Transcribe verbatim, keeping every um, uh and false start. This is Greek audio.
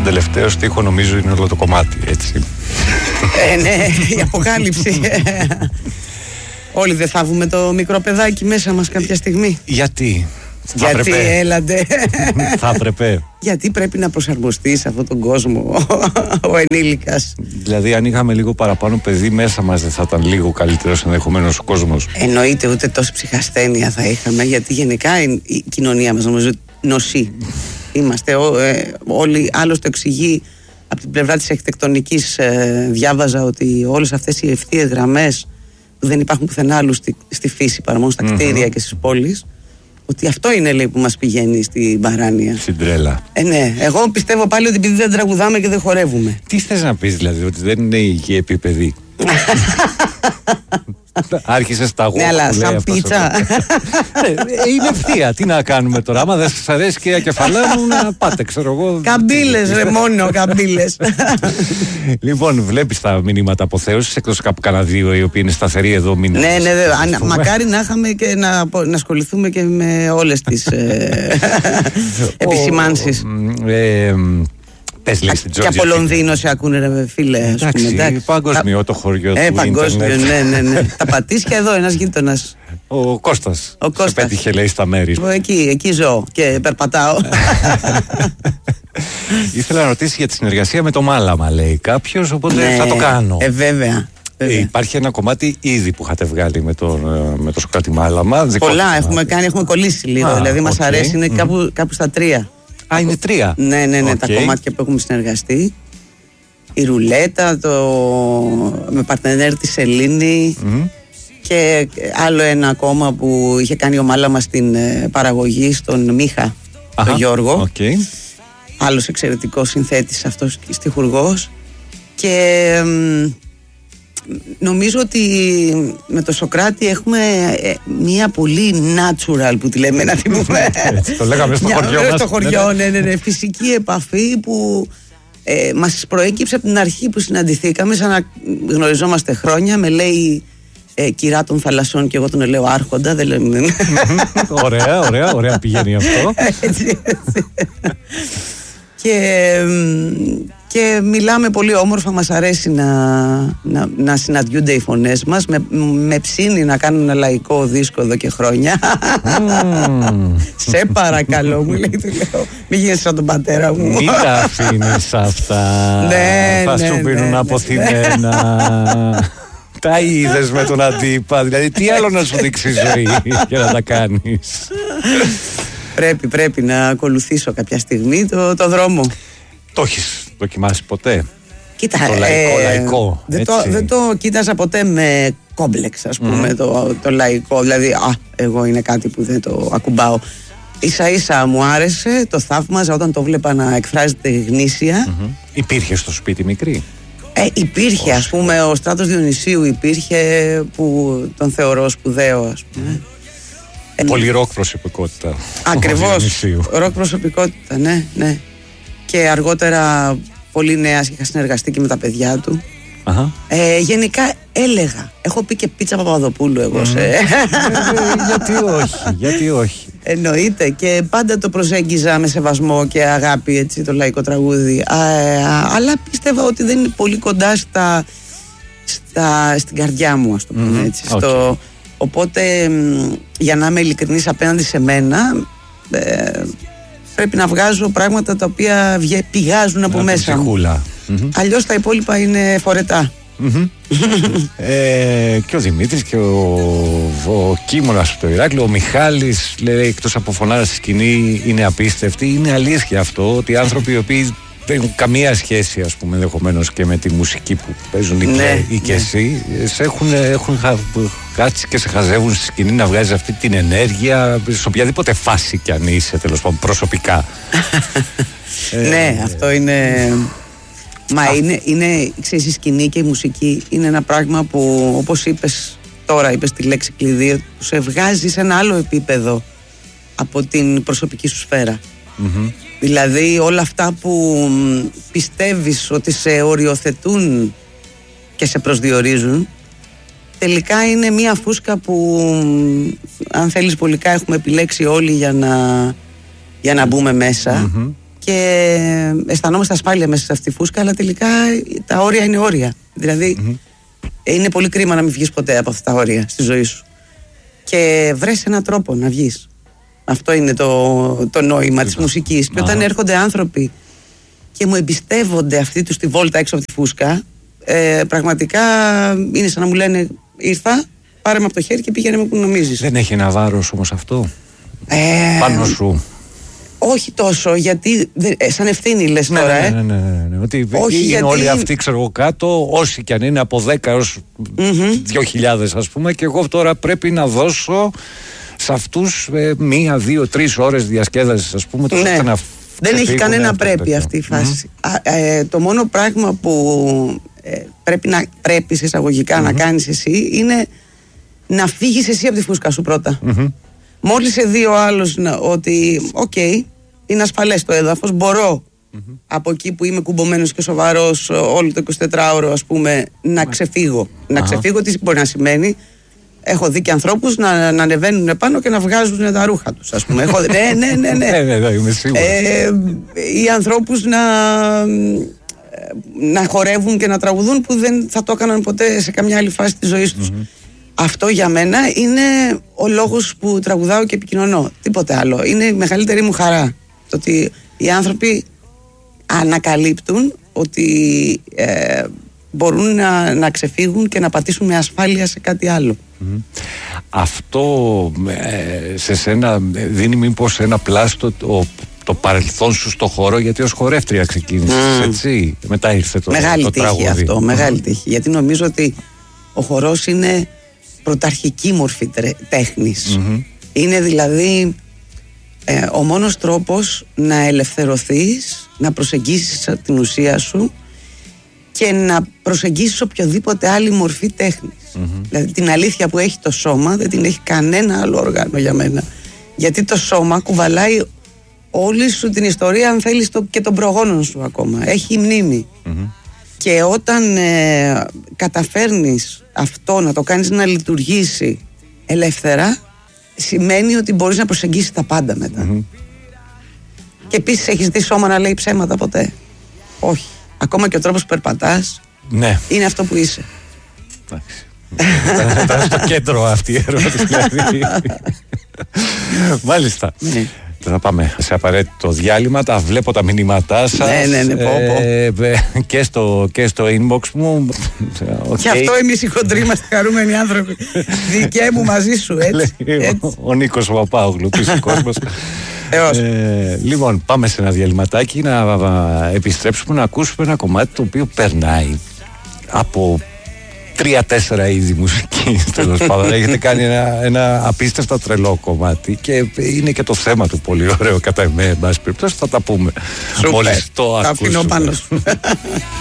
τελευταίο στίχο νομίζω είναι όλο το κομμάτι, έτσι. Ε, ναι, η αποκάλυψη. Όλοι δεν θα βγούμε το μικρό παιδάκι μέσα μας κάποια στιγμή? Γιατί? Θα Γιατί έπρεπε. Έλαντε. Θα έπρεπε. Γιατί πρέπει να προσαρμοστεί σε αυτόν τον κόσμο ο ενήλικας? Δηλαδή, αν είχαμε λίγο παραπάνω παιδί μέσα μας, δεν θα ήταν λίγο καλύτερος ενδεχομένως ο κόσμος? Εννοείται, ούτε τόση ψυχασθένεια θα είχαμε, γιατί γενικά η κοινωνία μας νομίζω νοσεί. Είμαστε ό, ε, όλοι, άλλος το εξηγεί από την πλευρά της αρχιτεκτονικής. Ε, διάβαζα ότι όλες αυτές οι ευθείες γραμμές που δεν υπάρχουν πουθενά άλλου στη, στη φύση παρά μόνο στα mm-hmm. κτίρια και στις πόλεις, ότι αυτό είναι, λέει, που μας πηγαίνει στην παράνοια. Στην τρέλα. Ε, ναι. Εγώ πιστεύω πάλι ότι επειδή δεν τραγουδάμε και δεν χορεύουμε. Τι θες να πεις, δηλαδή, ότι δεν είναι υγιή επίπεδη? Άρχισες τα γόχ. Ναι, αλλά σαν πίτσα. Είναι ευθεία. Τι να κάνουμε τώρα? Άμα δεν σας αρέσει, κυρία Κεφαλά μου, να πάτε, ξέρω εγώ. Καμπύλες, ρε, μόνο καμπύλες. Λοιπόν, βλέπεις τα μηνύματα αποθέωσης, εκτός κάπου κανένα δύο οι οποίοι είναι σταθεροί εδώ μήνες. Ναι, ναι, μακάρι να είχαμε και να ασχοληθούμε και με όλες τις επισημάνσεις. Και από Λονδίνο σε ακούνε, ρε φίλε. Εντάξει, εντάξει. Παγκοσμιό το χωριό ε, του παγκόσμιο, ναι, ναι, ναι. Τα πατήσια εδώ, ένας γείτονας. Ο Κώστας. Ο Κώστας. Σε πέτυχε, λέει, στα μέρη. Εκεί, εκεί ζω και περπατάω. Ήθελα να ρωτήσει για τη συνεργασία με το Μάλαμα, λέει κάποιος, οπότε ναι, θα το κάνω. Ε, βέβαια. Ε, υπάρχει ένα κομμάτι ήδη που είχατε βγάλει με το, με το Σοκράτη Μάλαμα. Πολλά έχουμε κάνει, έχουμε κολλήσει λίγο. Α, δηλαδή, μας okay. αρέσει, είναι mm. κάπου, κάπου στα τρία. Α, είναι τρία. Ναι, ναι, ναι, okay. Τα κομμάτια που έχουμε συνεργαστεί. Η Ρουλέτα, το... με παρτενέρ τη Σελήνη mm-hmm. και άλλο ένα ακόμα που είχε κάνει ο Μάλαμα στην παραγωγή στον Μίχα, Αχα, τον Γιώργο. Okay. Άλλος εξαιρετικός συνθέτης αυτός και στιχουργός. Και νομίζω ότι με το Σοκράτη έχουμε μια πολύ natural, που τη λέμε, να την πούμε. Έτσι, το λέγαμε στο χωριό μας. Στο χωριό, ναι, ναι, ναι, φυσική επαφή που ε, μας προέκυψε από την αρχή που συναντηθήκαμε, σαν να γνωριζόμαστε χρόνια. Με λέει ε, κυρά των θαλασσών και εγώ τον λέω άρχοντα. Δεν λέμε. Ωραία, ωραία, ωραία πηγαίνει αυτό. Έτσι, έτσι. Και... Και μιλάμε πολύ όμορφα, μας αρέσει να, να, να συναντιούνται οι φωνές μας. Με, με ψήνει να κάνω ένα λαϊκό δίσκο εδώ και χρόνια. Mm. Σε παρακαλώ, μου λέει, του λέω, μην γίνεσαι σαν τον πατέρα μου. Μην τα αφήνεις αυτά. Ναι, θα ναι, σου πίνουν ναι, αποθυμένα. Τα είδες με τον αντίπα. Δηλαδή, τι άλλο να σου δείξει η ζωή για να τα κάνεις? Πρέπει, πρέπει να ακολουθήσω κάποια στιγμή το, το δρόμο. Το έχεις δοκιμάσει ποτέ? Κοίτα, το λαϊκό, ε, λαϊκό δεν, το, δεν το κοίταζα ποτέ με κόμπλεξ, ας πούμε, mm. το, το λαϊκό. Δηλαδή, α, εγώ είναι κάτι που δεν το ακουμπάω. Ίσα ίσα μου άρεσε, το θαύμαζα όταν το βλέπα να εκφράζεται γνήσια. Mm-hmm. Υπήρχε στο σπίτι μικρή? Ε, υπήρχε, ας πούμε, ο Στράτος Διονυσίου υπήρχε, που τον θεωρώ σπουδαίο, ας πούμε. Ε, Πολύ ροκ προσωπικότητα. Ακριβώς, ροκ προσωπικότητα, ναι, ναι. Και αργότερα πολύ νέα, είχα συνεργαστεί και με τα παιδιά του. Uh-huh. Ε, γενικά έλεγα, έχω πει και Πίτσα Παπαδοπούλου εγώ. Mm. Σε... ε, γιατί όχι, γιατί όχι. Εννοείται, και πάντα το προσέγγιζα με σεβασμό και αγάπη, έτσι, το λαϊκό τραγούδι. Α, ε, αλλά πίστευα ότι δεν είναι πολύ κοντά στα, στα, στην καρδιά μου, ας το πούμε, mm-hmm. έτσι. Okay. Στο, οπότε, για να είμαι ειλικρινής απέναντι σε μένα, ε, πρέπει να βγάζω πράγματα τα οποία πηγάζουν από, από μέσα μου. Mm-hmm. Αλλιώς τα υπόλοιπα είναι φορετά. Mm-hmm. ε, και ο Δημήτρης και ο, ο Κίμωνας από το Ηράκλειο, ο Μιχάλης, λέει, εκτός από φωνάρα στη σκηνή, είναι απίστευτη. Είναι αλήθεια αυτό, ότι οι άνθρωποι οι οποίοι δεν έχουν καμία σχέση, ας πούμε, ενδεχομένως και με τη μουσική που παίζουν, ναι, ή και ναι. εσύ, σε έχουν, έχουν κάτσει και σε χαζεύουν στη σκηνή να βγάζεις αυτή την ενέργεια σε οποιαδήποτε φάση κι αν είσαι, τέλος πάντων, προσωπικά. ε, ναι, αυτό είναι... Μα Α. είναι, είναι, ξέρεις, η σκηνή και η μουσική είναι ένα πράγμα που, όπως είπες τώρα, είπες τη λέξη κλειδί, που σε βγάζει σε ένα άλλο επίπεδο από την προσωπική σου σφαίρα. Mm-hmm. Δηλαδή όλα αυτά που πιστεύεις ότι σε οριοθετούν και σε προσδιορίζουν, τελικά είναι μια φούσκα που, αν θέλεις, πολικά έχουμε επιλέξει όλοι για να, για να μπούμε μέσα. Mm-hmm. και αισθανόμαστε ασφάλεια μέσα σε αυτή τη φούσκα, αλλά τελικά τα όρια είναι όρια. Δηλαδή mm-hmm. είναι πολύ κρίμα να μην βγεις ποτέ από αυτά τα όρια στη ζωή σου. Και βρες έναν τρόπο να βγεις. Αυτό είναι το, το νόημα της μουσικής. Και όταν έρχονται άνθρωποι και μου εμπιστεύονται αυτή τους τη βόλτα έξω από τη φούσκα, ε, πραγματικά είναι σαν να μου λένε ήρθα, πάρε με από το χέρι και πήγαινε με που νομίζεις. Δεν έχει ένα βάρος όμως αυτό ε, πάνω σου? Όχι τόσο, γιατί ε, σαν ευθύνη λες ναι, τώρα. Ναι, ε. ναι, ναι, ναι, ναι. Ότι όχι, είναι γιατί... όλοι αυτοί, ξέρω εγώ, κάτω, όσοι κι αν είναι από δέκα έως mm-hmm. δύο χιλιάδες ας πούμε, και εγώ τώρα πρέπει να δώσω σε αυτούς ε, μία, δύο, τρεις ώρες διασκέδασης, ας πούμε, ναι. ώστε να δεν έχει κανένα αυτό, πρέπει αυτή η φάση. Mm-hmm. Α, ε, το μόνο πράγμα που ε, πρέπει να πρέπει εισαγωγικά mm-hmm. να κάνεις εσύ είναι να φύγεις εσύ από τη φούσκα σου πρώτα. Mm-hmm. Μόλις σε δει ο άλλος ότι οκ, okay, είναι ασφαλές το έδαφος, μπορώ mm-hmm. από εκεί που είμαι κουμπωμένος και σοβαρός όλο το εικοσιτετράωρο, ας πούμε, να ξεφύγω. Uh-huh. Να ξεφύγω, τι μπορεί να σημαίνει? Έχω δει και ανθρώπους να, να ανεβαίνουν πάνω και να βγάζουν τα ρούχα τους, ας πούμε. Έχω, ναι, ναι, ναι, ναι. ναι, ναι, είμαι σίγουρος. Ε, ή ανθρώπους να, να χορεύουν και να τραγουδούν που δεν θα το έκαναν ποτέ σε καμιά άλλη φάση της ζωής τους. Mm-hmm. Αυτό για μένα είναι ο λόγος που τραγουδάω και επικοινωνώ. Τίποτε άλλο. Είναι η μεγαλύτερη μου χαρά. Το ότι οι άνθρωποι ανακαλύπτουν ότι ε, μπορούν να, να ξεφύγουν και να πατήσουν με ασφάλεια σε κάτι άλλο. Mm. Αυτό ε, σε σένα δίνει μήπως ένα πλάστο το, το παρελθόν σου στο χώρο, γιατί ως χορεύτρια ξεκίνησες, mm. έτσι? Μετά ήρθε το, μεγάλη το τραγούδι. Μεγάλη τύχη αυτό, mm. μεγάλη τύχη. Γιατί νομίζω ότι ο χορός είναι πρωταρχική μορφή τέχνης. Mm-hmm. Είναι δηλαδή ε, ο μόνος τρόπος να ελευθερωθείς, να προσεγγίσεις την ουσία σου και να προσεγγίσεις οποιοδήποτε άλλη μορφή τέχνης. Mm-hmm. Δηλαδή την αλήθεια που έχει το σώμα δεν την έχει κανένα άλλο όργανο για μένα. Γιατί το σώμα κουβαλάει όλη σου την ιστορία, αν θέλεις, το, και των προγόνων σου ακόμα. Έχει μνήμη. Mm-hmm. Και όταν ε, καταφέρνεις αυτό να το κάνεις να λειτουργήσει ελεύθερα, σημαίνει ότι μπορείς να προσεγγίσεις τα πάντα μετά. Mm-hmm. Και επίσης έχεις δει σώμα να λέει ψέματα ποτέ? Όχι. Ακόμα και ο τρόπος που περπατάς ναι. είναι αυτό που είσαι. Ήταν στο κέντρο αυτή η ερώτηση. Μάλιστα. Ναι. Θα πάμε σε απαραίτητο διάλειμμα. Τα βλέπω τα μηνύματά σας. Ναι, ναι, ναι, πω, πω. Ε, και, στο, και στο inbox μου. Okay. Και αυτό εμείς οι χοντροί είμαστε χαρούμενοι άνθρωποι. Δικαί μου μαζί σου, έτσι. έτσι. Ο, ο Νίκος Παπάγλου, φυσικός μας. ε, λοιπόν, πάμε σε ένα διαλυματάκι να επιστρέψουμε να ακούσουμε ένα κομμάτι το οποίο περνάει από τρία-τέσσερα είδη μουσική, τέλος πάντων. Έχετε κάνει ένα, ένα απίστευτα τρελό κομμάτι και είναι και το θέμα του πολύ ωραίο κατά εμέ, εν πάση περιπτώσει. Θα τα πούμε. Μόλις το ακούσουμε.